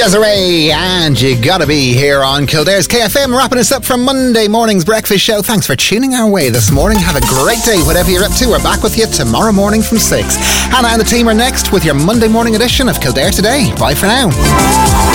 Desiree, and you gotta be here on Kildare's KFM, wrapping us up from Monday morning's breakfast show. Thanks for tuning our way this morning. Have a great day, whatever you're up to. We're back with you tomorrow morning from 6. Hannah and the team are next with your Monday morning edition of Kildare Today. Bye for now.